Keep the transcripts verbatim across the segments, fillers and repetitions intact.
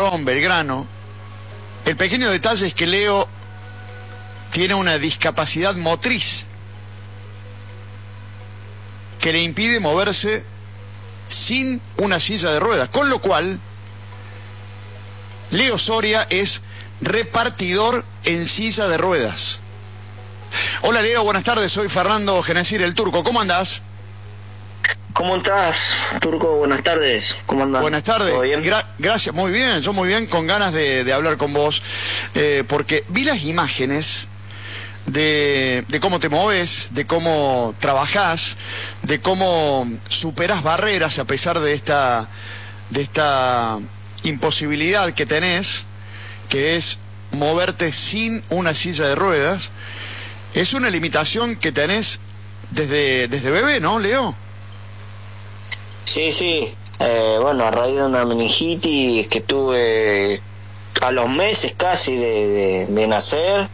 Morón, Belgrano. El pequeño detalle es que Leo tiene una discapacidad motriz que le impide moverse sin una silla de ruedas, con lo cual Leo Soria es repartidor en silla de ruedas. Hola Leo, buenas tardes, soy Fernando Genesir, el Turco, ¿cómo andás? ¿Cómo estás, Turco? Buenas tardes, ¿cómo andás? Buenas tardes, ¿Todo bien? Gra gracias, muy bien, yo muy bien, con ganas de, de hablar con vos, eh, porque vi las imágenes de, de cómo te moves, de cómo trabajás, de cómo superás barreras a pesar de esta, de esta imposibilidad que tenés, que es moverte sin una silla de ruedas. Es una limitación que tenés desde, desde bebé, ¿no, Leo? Sí, sí, eh, bueno, a raíz de una meningitis que tuve a los meses casi de, de, de nacer,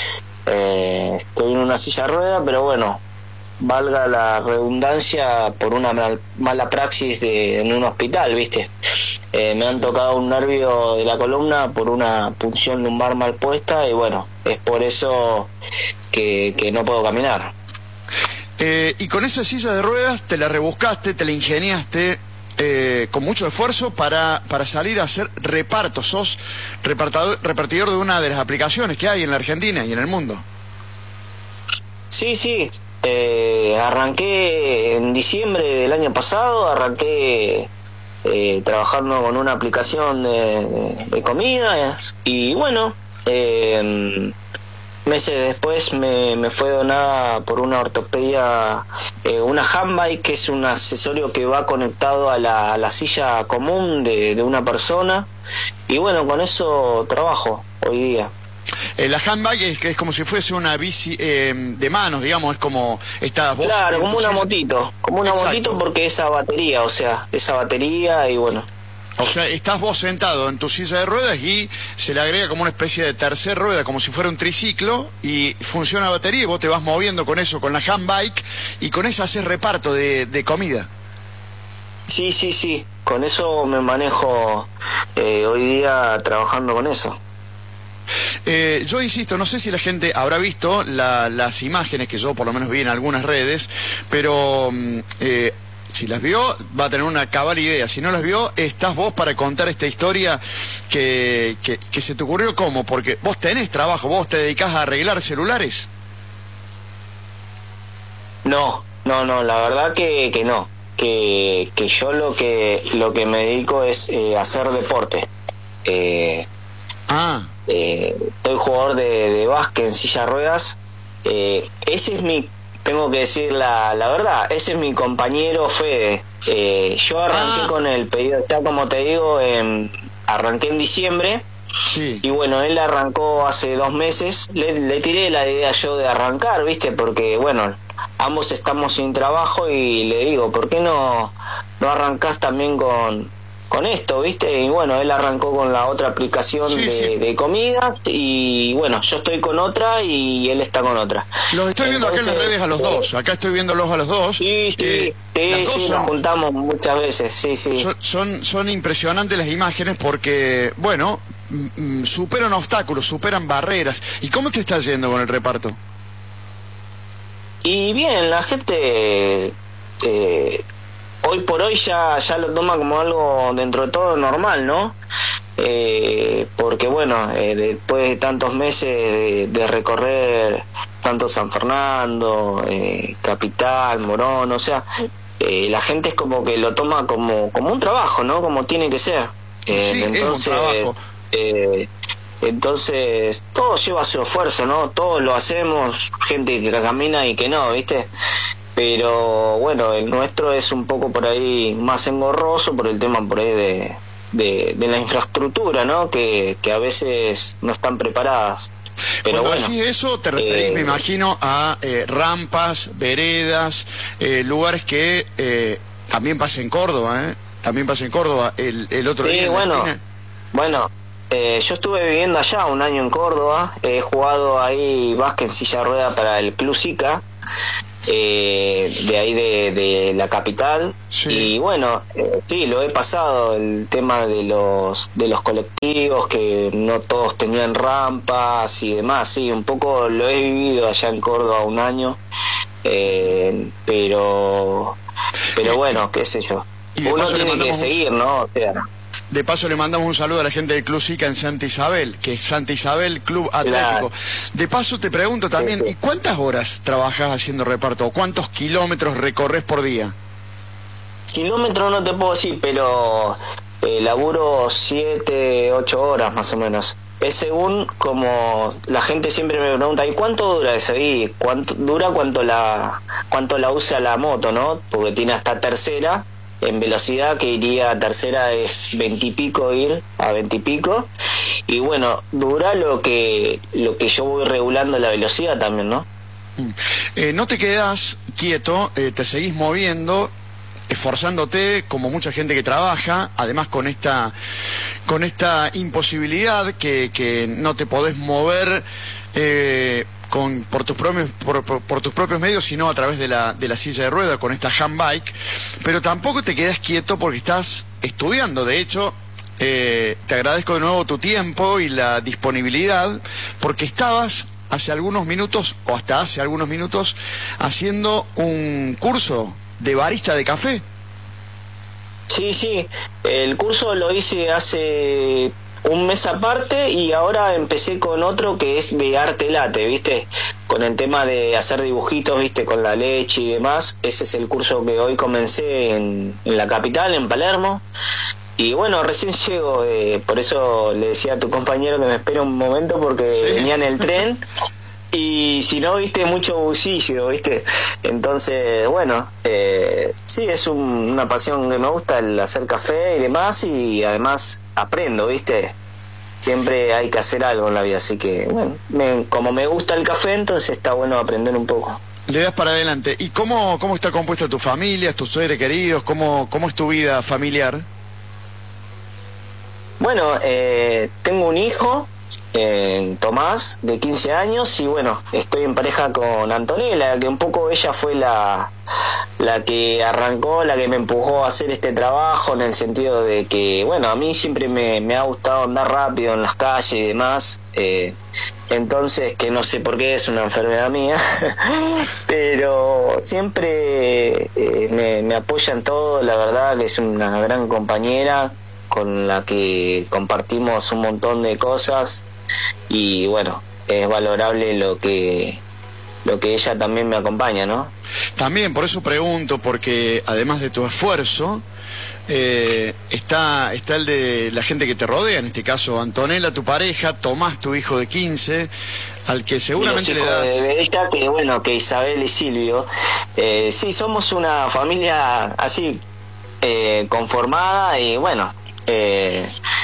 eh, estoy en una silla de ruedas, pero bueno, valga la redundancia, por una mal, mala praxis de, en un hospital, ¿viste? Eh, me han tocado un nervio de la columna por una punción lumbar mal puesta y bueno, es por eso que, que no puedo caminar. Eh, y con esa silla de ruedas te la rebuscaste, te la ingeniaste eh, con mucho esfuerzo para, para salir a hacer repartos. Sos repartidor, repartidor de una de las aplicaciones que hay en la Argentina y en el mundo. Sí, sí. Eh, arranqué en diciembre del año pasado, arranqué eh, trabajando con una aplicación de, de, de comida y bueno, eh, meses después me, me fue donada por una ortopedia eh, una handbike, que es un accesorio que va conectado a la, a la silla común de, de una persona y bueno, con eso trabajo hoy día. Eh, la handbike es, que es como si fuese una bici eh, de manos, digamos, es como estás vos. Claro, como una motito, como una Exacto. motito porque esa batería, o sea, esa batería y bueno. O sea, estás vos sentado en tu silla de ruedas y se le agrega como una especie de tercer rueda, como si fuera un triciclo, y funciona la batería y vos te vas moviendo con eso, con la handbike, y con eso haces reparto de, de comida. Sí, sí, sí, con eso me manejo eh, hoy día trabajando con eso. Eh, yo insisto, no sé si la gente habrá visto la, las imágenes que yo por lo menos vi en algunas redes, pero eh, si las vio va a tener una cabal idea. Si no las vio, estás vos para contar esta historia que, que, que se te ocurrió. ¿Cómo? Porque vos tenés trabajo, vos te dedicás a arreglar celulares. No, no, no, la verdad que, que no, que, que yo lo que lo que me dedico es eh, hacer deporte. Eh, Ah. Eh, soy jugador de, de básquet en silla de ruedas. Eh, ese es mi, tengo que decir la, la verdad, ese es mi compañero Fede. Eh, yo arranqué ah. con el pedido, ya como te digo, en, arranqué en diciembre. Sí. Y bueno, él arrancó hace dos meses. Le, le tiré la idea yo de arrancar, ¿viste? Porque bueno, ambos estamos sin trabajo y le digo, ¿por qué no, no arrancás también con... con esto, ¿viste? Y bueno, él arrancó con la otra aplicación sí, de, sí. de comida y bueno, yo estoy con otra y él está con otra. Los estoy viendo Entonces, acá en las redes a los eh, dos, acá estoy viéndolos a los dos. Sí, sí, Eh, sí, las dos sí, son, nos juntamos muchas veces, sí, sí. son, son, son impresionantes las imágenes porque, bueno, mm, superan obstáculos, superan barreras. ¿Y cómo te está yendo con el reparto? Y bien, la gente... Eh, hoy por hoy ya ya lo toma como algo dentro de todo normal, ¿no? Eh, porque bueno, eh, después de tantos meses de, de recorrer tanto San Fernando, eh, Capital, Morón, o sea, eh, la gente es como que lo toma como como un trabajo, ¿no? Como tiene que ser. Eh, Sí, entonces, es un trabajo. Eh, entonces todo lleva su esfuerzo, ¿no? Todos lo hacemos, gente que camina y que no, ¿viste? Pero bueno, el nuestro es un poco por ahí más engorroso por el tema por ahí de, de, de la infraestructura, ¿no? Que, que a veces no están preparadas. Pero Cuando bueno, decís eso, te referís, eh, me imagino, a eh, rampas, veredas, eh, lugares que eh, también pasa en Córdoba, ¿eh? También pasa en Córdoba. El, el otro sí, día en la bueno, esquina. bueno, eh, yo estuve viviendo allá un año en Córdoba, he jugado ahí básquet en silla de rueda para el Club Sica. eh, de ahí de, de la capital. Sí. Y bueno, eh, sí, lo he pasado, el tema de los de los colectivos, que no todos tenían rampas y demás, sí, un poco lo he vivido allá en Córdoba un año, eh, pero pero bueno, qué sé yo, uno tiene que seguir, ¿no? O sea, de paso le mandamos un saludo a la gente del Club Sica en Santa Isabel, que es Santa Isabel Club Atlético. Claro. De paso te pregunto también, sí, sí. ¿y cuántas horas trabajás haciendo reparto? ¿O cuántos kilómetros recorres por día? Kilómetros no te puedo decir, pero eh, laburo siete, ocho horas más o menos. Es según como la gente siempre me pregunta, ¿y cuánto dura eso? ¿Y cuánto dura cuánto la cuánto la usa la moto, no? Porque tiene hasta tercera. En velocidad, que iría a tercera es veintipico ir a veintipico, y bueno, dura lo que lo que yo voy regulando la velocidad también, ¿no? Eh, no te quedas quieto, eh, te seguís moviendo, esforzándote como mucha gente que trabaja, además con esta con esta imposibilidad que, que no te podés mover eh, con por tus propios por, por, por tus propios medios, sino a través de la de la silla de rueda con esta handbike, pero tampoco te quedas quieto porque estás estudiando. De hecho, eh, te agradezco de nuevo tu tiempo y la disponibilidad, porque estabas hace algunos minutos o hasta hace algunos minutos haciendo un curso de barista de café. Sí, sí, el curso lo hice hace un mes aparte, y ahora empecé con otro que es de arte latte, ¿viste? Con el tema de hacer dibujitos, ¿viste? Con la leche y demás. Ese es el curso que hoy comencé en, en la capital, en Palermo. Y bueno, recién llego, eh, por eso le decía a tu compañero que me espere un momento, porque sí, venía en el tren. Y si no, viste, mucho bullicio, viste. Entonces, bueno, eh, sí, es un, una pasión que me gusta, el hacer café y demás, y además aprendo, viste. Siempre hay que hacer algo en la vida, así que, bueno, me, como me gusta el café, entonces está bueno aprender un poco. Le das para adelante. ¿Y cómo, cómo está compuesta tu familia, tus seres queridos? ¿Cómo, cómo es tu vida familiar? Bueno, eh, tengo un hijo, Eh, Tomás, de quince años, y bueno, estoy en pareja con Antonella, que un poco ella fue la la que arrancó, la que me empujó a hacer este trabajo, en el sentido de que, bueno, a mí siempre me, me ha gustado andar rápido en las calles y demás, eh, entonces, que no sé por qué, es una enfermedad mía, pero siempre eh, me, me apoya en todo, la verdad que es una gran compañera con la que compartimos un montón de cosas, y bueno, es valorable lo que lo que ella también me acompaña, ¿no? También, por eso pregunto, porque además de tu esfuerzo, eh, está está el de la gente que te rodea, en este caso Antonella, tu pareja, Tomás, tu hijo de quince, al que seguramente le das... de, de ella, que bueno, que Isabel y Silvio, eh, sí, somos una familia así, eh, conformada, y bueno, eh,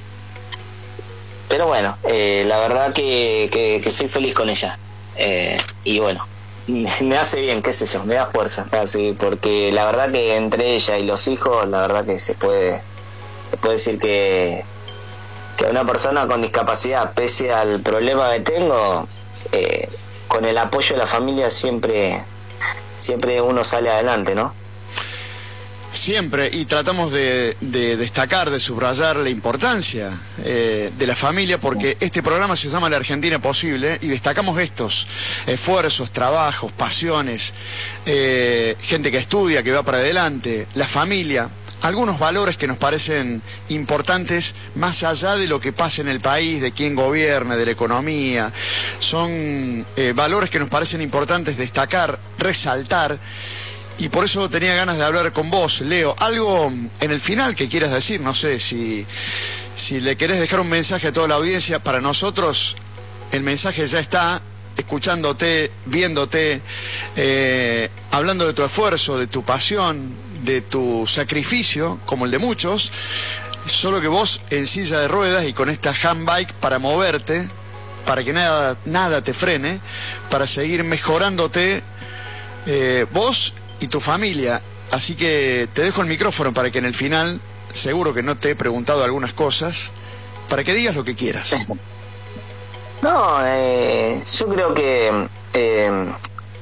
pero bueno, eh, la verdad que, que, que soy feliz con ella, eh, y bueno, me hace bien, qué sé yo, me da fuerza, así, porque la verdad que entre ella y los hijos, la verdad que se puede, se puede decir que, que una persona con discapacidad, pese al problema que tengo, eh, con el apoyo de la familia siempre, siempre uno sale adelante, ¿no? Siempre, y tratamos de, de destacar, de subrayar la importancia eh, de la familia, porque este programa se llama La Argentina Posible, y destacamos estos esfuerzos, trabajos, pasiones, eh, gente que estudia, que va para adelante, la familia, algunos valores que nos parecen importantes más allá de lo que pasa en el país, de quién gobierna, de la economía. Son eh, valores que nos parecen importantes destacar, resaltar. Y por eso tenía ganas de hablar con vos, Leo. Algo en el final que quieras decir, no sé, si, si le querés dejar un mensaje a toda la audiencia. Para nosotros el mensaje ya está, escuchándote, viéndote, eh, hablando de tu esfuerzo, de tu pasión, de tu sacrificio, como el de muchos, solo que vos en silla de ruedas y con esta handbike para moverte, para que nada, nada te frene, para seguir mejorándote, eh, vos y tu familia. Así que te dejo el micrófono para que en el final, seguro que no te he preguntado algunas cosas, para que digas lo que quieras. No, eh, yo creo que eh,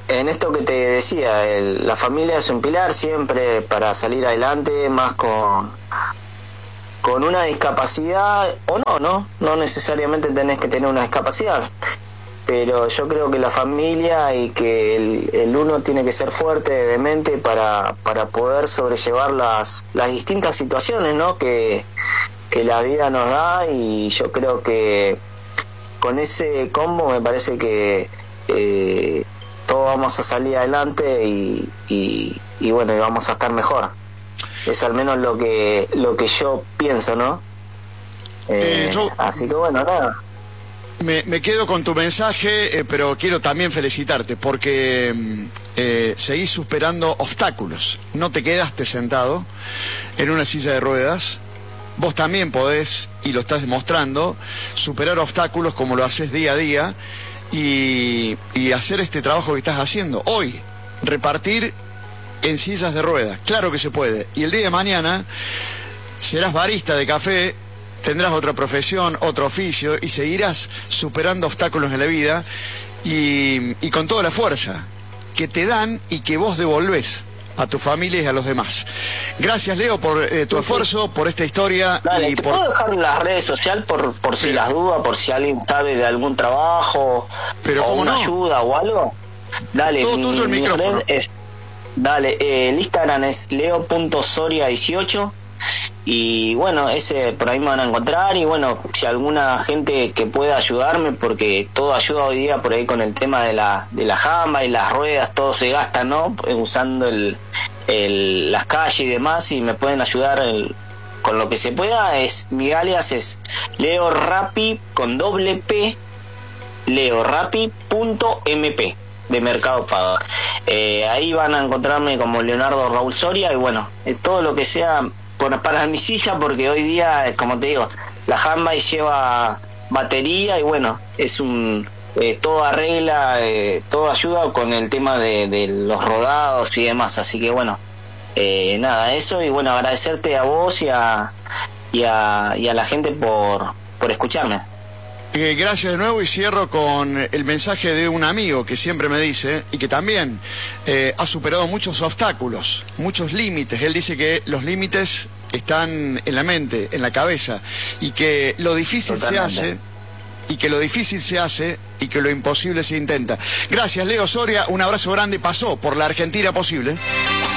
en esto que te decía, el, la familia es un pilar siempre para salir adelante, más con, con una discapacidad, o no, no, no necesariamente tenés que tener una discapacidad, pero yo creo que la familia y que el, el uno tiene que ser fuerte de mente para, para poder sobrellevar las, las distintas situaciones, ¿no? que, que la vida nos da, y yo creo que con ese combo me parece que eh, todos vamos a salir adelante y, y, y bueno, y vamos a estar mejor. Es al menos lo que lo que yo pienso, ¿no? Eh, Eh, yo- así que bueno, nada. Me, me quedo con tu mensaje, eh, pero quiero también felicitarte porque mm, eh, seguís superando obstáculos. No te quedaste sentado en una silla de ruedas. Vos también podés, y lo estás demostrando, superar obstáculos como lo haces día a día y, y hacer este trabajo que estás haciendo hoy. Repartir en sillas de ruedas. Claro que se puede. Y el día de mañana serás barista de café, tendrás otra profesión, otro oficio y seguirás superando obstáculos en la vida y, y con toda la fuerza que te dan y que vos devolvés a tu familia y a los demás. Gracias, Leo, por eh, tu esfuerzo, por esta historia. Dale, y ¿te por... puedo dejar las redes sociales por, por si Pero- las dudas, por si alguien sabe de algún trabajo Pero o ¿cómo una no? ayuda o algo? Dale, Todo mi, tuyo el mi micrófono. red es, dale, eh, el Instagram es leo punto soria dieciocho y bueno, ese por ahí me van a encontrar, y bueno, si alguna gente que pueda ayudarme, porque todo ayuda hoy día por ahí con el tema de la de la jamba y las ruedas, todo se gasta, ¿no? Eh, usando el, el las calles y demás, y me pueden ayudar el- con lo que se pueda. Es mi alias es Leo Rappi con doble P, leorappi.mp de Mercado Pago. Eh, ahí van a encontrarme como Leonardo Raúl Soria, y bueno, eh, todo lo que sea por, para mi silla, porque hoy día, eh, como te digo, la Handbike lleva batería y bueno, es un eh, todo arregla, eh, todo ayuda con el tema de, de los rodados y demás, así que bueno, eh, nada, eso, y bueno, agradecerte a vos y a, y a, y a la gente por, por escucharme. Eh, gracias de nuevo, y cierro con el mensaje de un amigo que siempre me dice, y que también eh, ha superado muchos obstáculos, muchos límites. Él dice que los límites están en la mente, en la cabeza, y que lo difícil Totalmente. se hace, y que lo difícil se hace, y que lo imposible se intenta. Gracias, Leo Soria, un abrazo grande, pasó por la Argentina Posible.